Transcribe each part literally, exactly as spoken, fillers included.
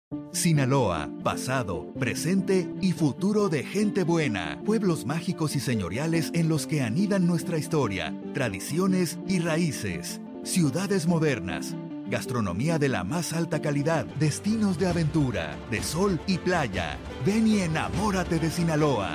Sinaloa, pasado, presente y futuro de gente buena. Pueblos mágicos y señoriales en los que anidan nuestra historia, tradiciones y raíces. Ciudades modernas, gastronomía de la más alta calidad, destinos de aventura, de sol y playa. Ven y enamórate de Sinaloa.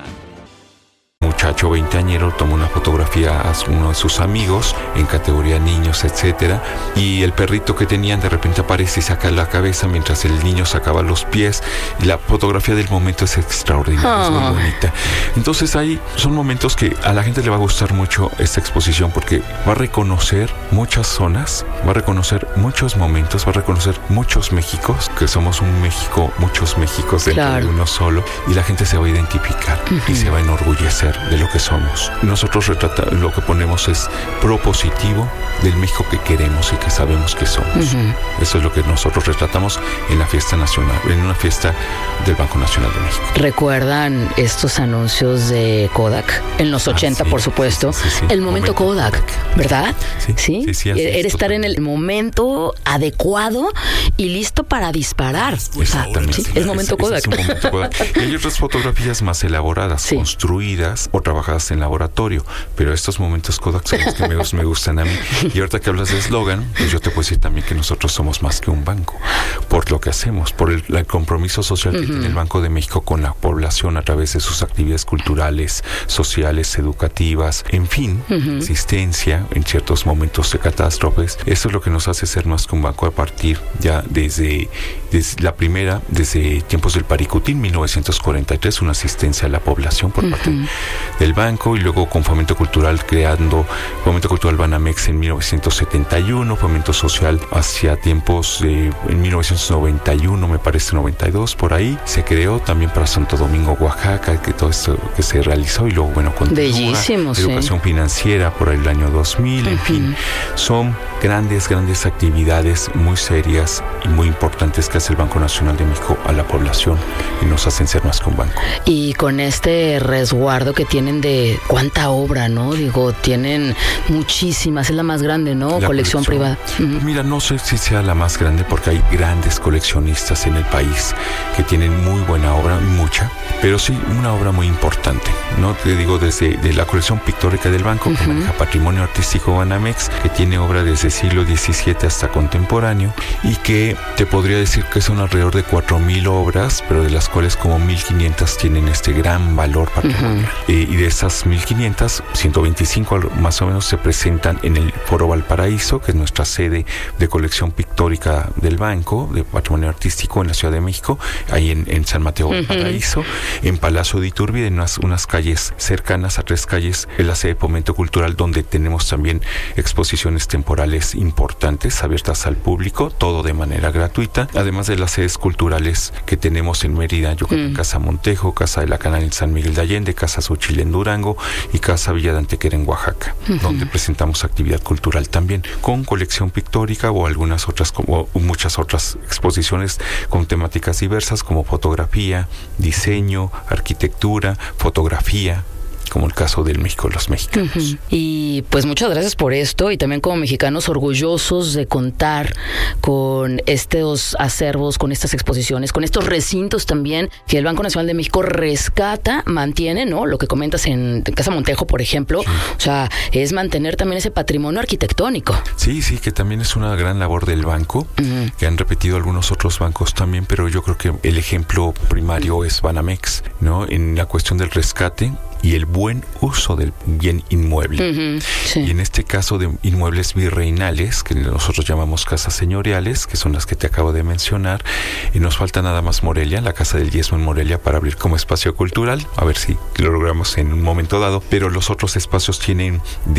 Muchacho veinteañero tomó una fotografía a uno de sus amigos en categoría niños, etcétera, y el perrito que tenían de repente aparece y saca la cabeza mientras el niño sacaba los pies, y la fotografía del momento es extraordinaria, oh. es muy bonita. Entonces ahí son momentos que a la gente le va a gustar mucho esta exposición porque va a reconocer muchas zonas, va a reconocer muchos momentos, va a reconocer muchos Méxicos, que somos un México, muchos Méxicos dentro claro. de uno solo, y la gente se va a identificar uh-huh. y se va a enorgullecer de lo que somos. Nosotros retrata, lo que ponemos es propositivo del México que queremos y que sabemos que somos. Uh-huh. Eso es lo que nosotros retratamos en la fiesta nacional, en una fiesta del Banco Nacional de México. ¿Recuerdan estos anuncios de Kodak? En los ochenta, ah, sí, por supuesto. Sí, sí, sí. El momento, momento Kodak, Kodak, ¿verdad? Sí. ¿Sí? sí, sí Era estar en el momento adecuado y listo para disparar. Exactamente. ¿Sí? Es momento es, Kodak. Es momento Kodak. Y hay otras fotografías más elaboradas, sí. construidas o trabajadas en laboratorio, pero estos momentos Kodak son los que me, me gustan a mí. Y ahorita que hablas de eslogan, pues yo te puedo decir también que nosotros somos más que un banco, por lo que hacemos, por el, el compromiso social uh-huh. que tiene el Banco de México con la población a través de sus actividades culturales, sociales, educativas, en fin, uh-huh. asistencia en ciertos momentos de catástrofes. Eso es lo que nos hace ser más que un banco a partir ya desde, desde la primera, desde tiempos del Paricutín, mil novecientos cuarenta y tres, una asistencia a la población por uh-huh. parte del banco, y luego con Fomento Cultural creando Fomento Cultural Banamex en mil novecientos setenta y uno, Fomento Social hacia tiempos de, en mil novecientos noventa y uno, me parece noventa y dos, por ahí se creó también para Santo Domingo, Oaxaca, que todo esto que se realizó, y luego bueno, continúa. Bellísimo, Educación sí. financiera por el año dos mil, uh-huh. en fin, son grandes, grandes actividades muy serias y muy importantes que hace el Banco Nacional de México a la población y nos hacen ser más que un banco. Y con este resguardo que tienen de cuánta obra, ¿no? Digo, tienen muchísimas, es la más grande, ¿no? La colección, colección privada. Uh-huh. Mira, no sé si sea la más grande porque hay grandes coleccionistas en el país que tienen muy buena obra, mucha, pero sí una obra muy importante, ¿no? Te digo, desde de la colección pictórica del banco, uh-huh. que maneja Patrimonio Artístico Banamex, que tiene obra desde siglo diecisiete hasta contemporáneo, y que te podría decir que son alrededor de cuatro mil obras, pero de las cuales como mil quinientas tienen este gran valor patrimonial. Uh-huh. Eh, y de esas mil quinientas, ciento veinticinco más o menos se presentan en el Foro Valparaíso, que es nuestra sede de colección pictórica del banco, de Patrimonio Artístico en la Ciudad de México, ahí en, en San Mateo uh-huh. Valparaíso, en Palacio de Iturbide, en unas, unas calles cercanas a tres calles, en la sede de Fomento Cultural, donde tenemos también exposiciones temporales importantes, abiertas al público, todo de manera gratuita, además de las sedes culturales que tenemos en Mérida, yo creo, uh-huh. Casa Montejo, Casa de la Canal en San Miguel de Allende, Casa Xochitl en Durango y Casa Villa de Antequera en Oaxaca, uh-huh. donde presentamos actividad cultural también, con colección pictórica o algunas otras, como muchas otras exposiciones con temáticas diversas como fotografía, diseño, arquitectura, fotografía, como el caso del México de los mexicanos. Uh-huh. Y pues muchas gracias por esto, y también como mexicanos orgullosos de contar con estos acervos, con estas exposiciones, con estos recintos también que el Banco Nacional de México rescata, mantiene, ¿no? Lo que comentas en, en Casa Montejo, por ejemplo, sí. o sea, es mantener también ese patrimonio arquitectónico. Sí, sí, que también es una gran labor del banco, uh-huh. que han repetido algunos otros bancos también, pero yo creo que el ejemplo primario es Banamex, ¿no? En la cuestión del rescate y el buen uso del bien inmueble. Uh-huh, sí. Y en este caso de inmuebles virreinales, que nosotros llamamos casas señoriales, que son las que te acabo de mencionar, y nos falta nada más Morelia, la Casa del Diezmo en Morelia, para abrir como espacio cultural, a ver si lo logramos en un momento dado, pero los otros espacios tienen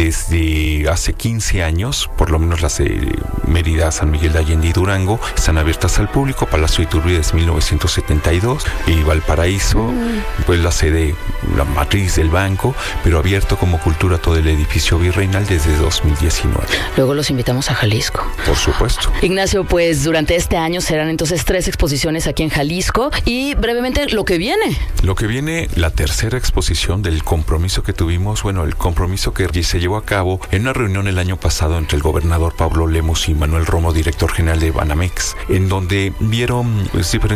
desde hace quince años, por lo menos las de Mérida, San Miguel de Allende y Durango, están abiertas al público. Palacio de Iturbide desde mil novecientos setenta y dos, y Valparaíso, uh-huh. pues la sede, la matriz del banco, pero abierto como cultura todo el edificio virreinal desde dos mil diecinueve. Luego los invitamos a Jalisco. Por supuesto. Ignacio, pues durante este año serán entonces tres exposiciones aquí en Jalisco, y brevemente lo que viene. Lo que viene, la tercera exposición del compromiso que tuvimos, bueno, el compromiso que se llevó a cabo en una reunión el año pasado entre el gobernador Pablo Lemus y Manuel Romo, director general de Banamex, en donde vieron pues, diferentes